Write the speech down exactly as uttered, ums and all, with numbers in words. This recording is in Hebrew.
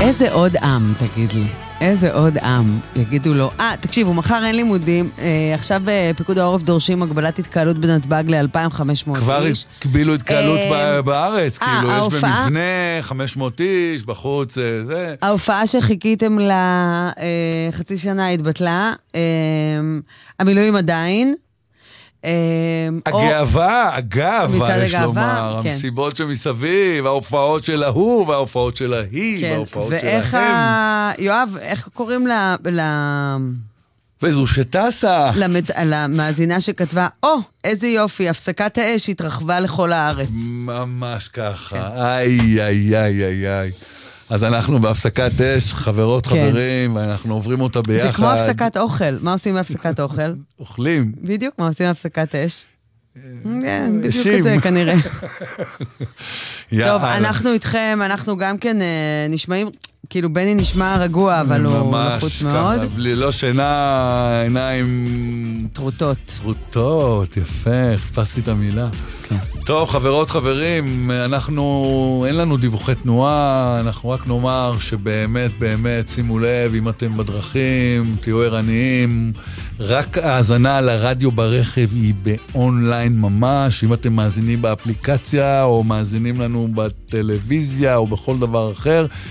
איזה עוד עם, תגיד לי? איזה עוד עם, יגידו לו. אה, תקשיבו, מחר אין לימודים, אה, עכשיו פיקוד העורף דורשים הגבלת התקהלות בנתב"ג ל-אלפיים וחמש מאות כבר איש. כבר קבילו התקהלות אה, בארץ, אה, כאילו ההופעה, יש במבנה חמש מאות איש, בחוץ, זה. ההופעה שחיכיתם לה אה, חצי שנה התבטלה, אה, המילואים עדיין, הגאווה, הגאווה, יש לומר, כן. המסיבות שמסביב, ההופעות של ההוא, וההופעות של ההיא, כן. וההופעות ואיך שלהם. ה... יואב, איך קוראים לה... ל... וזו שטסה. למת... למאזינה שכתבה, או, oh, איזה יופי, הפסקת האש התרחבה לכל הארץ. ממש ככה, כן. איי, איי, איי, איי, איי. אז אנחנו בהפסקת אש, חברות, כן. חברים, ואנחנו עוברים אותה ביחד. זה כמו הפסקת אוכל. מה עושים בהפסקת אוכל? אוכלים. בדיוק, מה עושים בהפסקת אש? כן, בדיוק את זה כנראה. טוב, אנחנו איתכם, אנחנו גם כן נשמעים, כאילו בני נשמע רגוע, אבל הוא לחוץ מאוד. ממש, ללא שינה, עיניים... טרוטות. טרוטות, יפה, חפשתי את המילה. כן. טוב, חברות, חברים, אנחנו, אין לנו דיווחי תנועה, אנחנו רק נאמר שבאמת, באמת, שימו לב, אם אתם בדרכים, תהיו ערניים, רק ההאזנה לרדיו ברכב היא באונליין ממש, אם אתם מאזינים באפליקציה, או מאזינים לנו בטלוויזיה, או בכל דבר אחר,